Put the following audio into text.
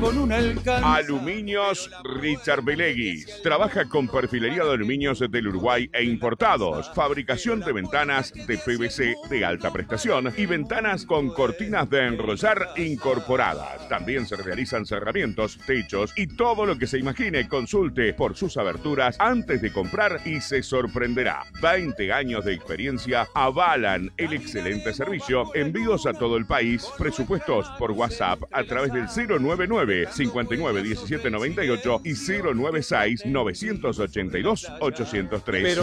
con un alcance. Aluminios Richard Beleguis. Trabaja con perfilería de aluminios del Uruguay e importados. Fabricación de ventanas de PVC de alta prestación y ventanas con cortinas de enrollar incorporadas. También se realizan cerramientos, techos y todo lo que se imagine. Consulte por sus aberturas antes de comprar y se sorprenderá. 20 años de experiencia avalan el excelente servicio. Envíos a todo el país. Presupuestos por WhatsApp a través del 099 59 17 98 y 096 982 803.